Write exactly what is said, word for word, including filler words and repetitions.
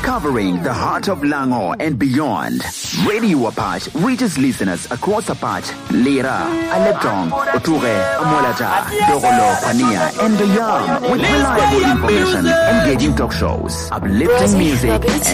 Covering the heart of Lango and beyond. Radio Apache reaches listeners across Apache, Lira, Aletong, Oture, Amolaja, Dogolo, Pania, and the Yam with reliable information, engaging talk shows, uplifting music, and